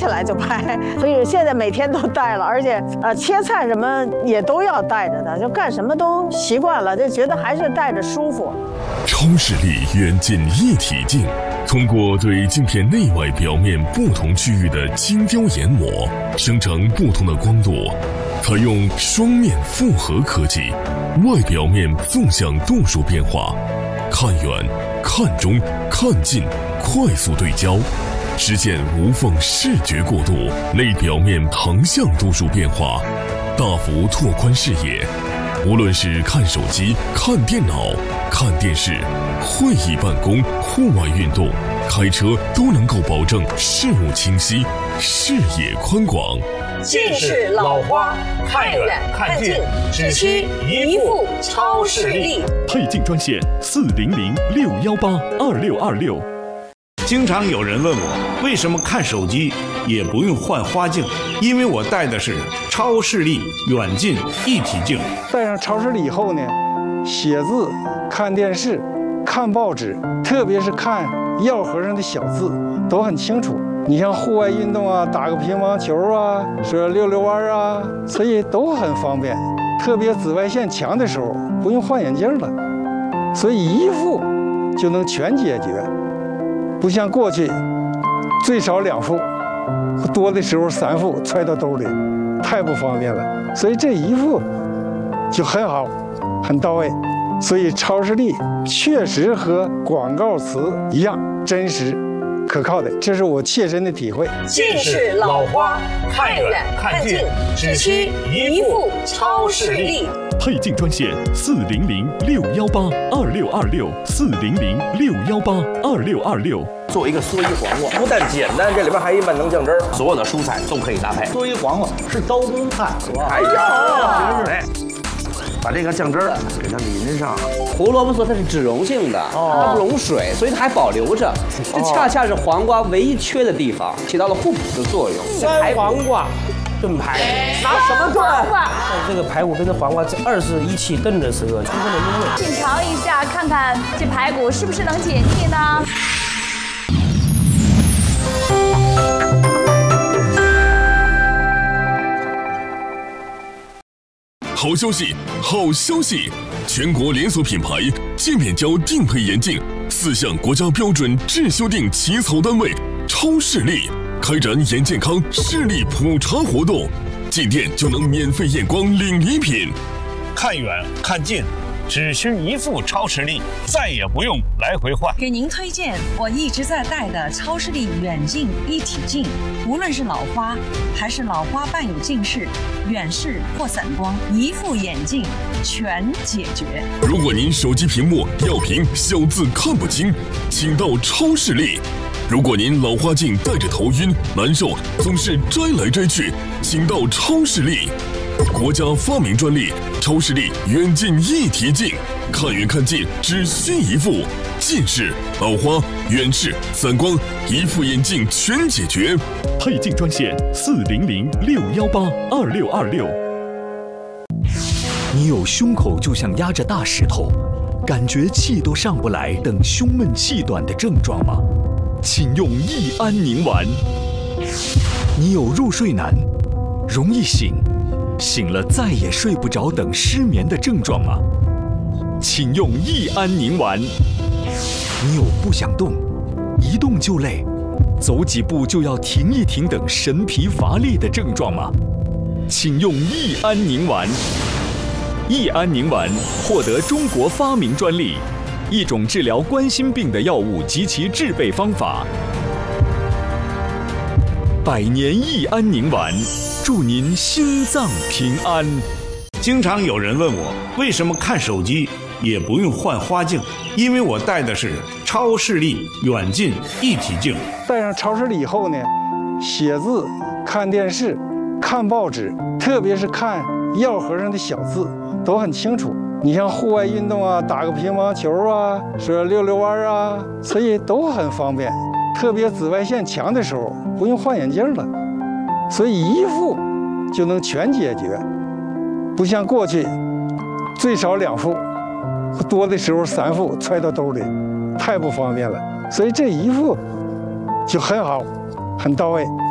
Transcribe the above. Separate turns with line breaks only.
起来就拍，所以现在每天都带了，而且切菜什么也都要带着的，就干什么都习惯了，就觉得还是带着舒服。
超视力远近一体镜，通过对镜片内外表面不同区域的精雕研磨，生成不同的光度。采用双面复合科技，外表面纵向度数变化，看远、看中、看近，快速对焦，实现无缝视觉过渡；内表面横向度数变化，大幅拓宽视野。无论是看手机、看电脑、看电视、会议办公、户外运动、开车，都能够保证视物清晰、视野宽广。
近视老花，看远看近，只需一副超视力。
配镜专线400-618-2626。
经常有人问我，为什么看手机也不用换花镜？因为我戴的是超视力远近一体镜。
戴上超视力以后呢，写字、看电视、看报纸，特别是看药盒上的小字，都很清楚。你像户外运动啊，打个乒乓球啊，说溜溜弯啊，所以都很方便。特别紫外线强的时候，不用换眼镜了，所以一副就能全解决。不像过去最少2副，多的时候3副揣到兜里，太不方便了。所以这一副就很好，很到位。所以超视力确实和广告词一样真实可靠的，这是我切身的体会。
近视老花，看远看近，只需一副超视力。
配镜专线400-618-2626，400-618-2626。
做一个蓑衣黄瓜，不但简单，这里边还一万能酱汁儿，所有的蔬菜都可以搭配。
蓑衣黄瓜是刀工菜，
哎呀，哎，把这个酱汁儿给它淋上。
胡萝卜素它是脂溶性的，它不溶水，所以它还保留着。这恰恰是黄瓜唯一缺的地方，起到了互补的作用。
酸黄瓜炖排骨，
拿什么炖？
这个排骨跟这黄瓜2是一起炖的时候，充分的入味。
请尝一下，看看这排骨是不是能解腻呢？
好消息，好消息！全国连锁品牌界面胶定配眼镜4项国家标准质修订起草单位超视力开展眼健康视力普查活动，进店就能免费验光领礼品。
看远看近，只需一副超视力，再也不用来回换。
给您推荐我一直在戴的超视力远近一体镜，无论是老花还是老花伴有近视、远视或散光，一副眼镜全解决。
如果您手机屏幕要屏小字看不清，请到超视力。如果您老花镜戴着头晕难受，总是摘来摘去，请到超视力。国家发明专利超视力远近一体镜，看远看近只需一副，近视、老花、远视、散光，一副眼镜全解决。配镜专线400-618-2626。
你有胸口就像压着大石头，感觉气都上不来等胸闷气短的症状吗？请用益安宁丸。你有入睡难、容易醒了再也睡不着等失眠的症状吗？请用益安宁丸。你有不想动、一动就累、走几步就要停一停等神疲乏力的症状吗？请用益安宁丸。益安宁丸获得中国发明专利，一种治疗冠心病的药物及其制备方法。100年益安宁丸，祝您心脏平安。
经常有人问我，为什么看手机也不用换花镜？因为我戴的是超视力远近一体镜。
戴上超视力以后呢，写字、看电视、看报纸，特别是看药盒上的小字，都很清楚。你像户外运动啊，打个乒乓球啊，说溜溜弯啊，所以都很方便。特别紫外线强的时候，不用换眼镜了，所以一副就能全解决。不像过去最少2副，多的时候3副揣到兜里，太不方便了。所以这一副就很好，很到位。